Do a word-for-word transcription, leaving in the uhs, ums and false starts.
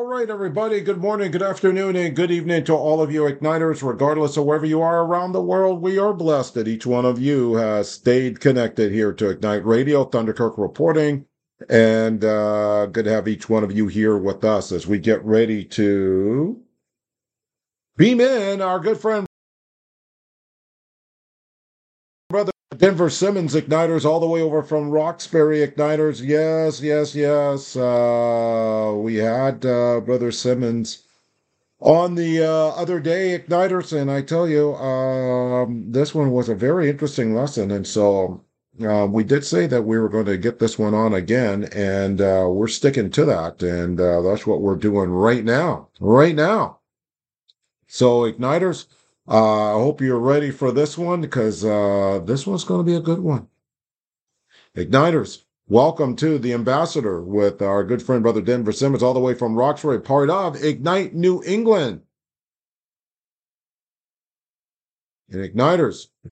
All right, everybody. Good morning, good afternoon, and good evening to all of you Igniters, regardless of wherever you are around the world. We are blessed that each one of you has stayed connected here to Ignite Radio, Thunderkirk reporting, and uh, good to have each one of you here with us as we get ready to beam in our good friend, brother Denver Simmons Igniters, all the way over from Roxbury Igniters. Yes, yes, yes. Uh, we had uh, brother Simmons on the uh, other day, Igniters, and I tell you, um, this one was a very interesting lesson. And so uh, we did say that we were going to get this one on again, and uh, we're sticking to that. And uh, that's what we're doing right now. Right now. So, Igniters, uh, I hope you're ready for this one because uh, this one's going to be a good one. Igniters, welcome to the Ambassador with our good friend, Brother Denver Simmons, all the way from Roxbury, part of Ignite New England. And Igniters,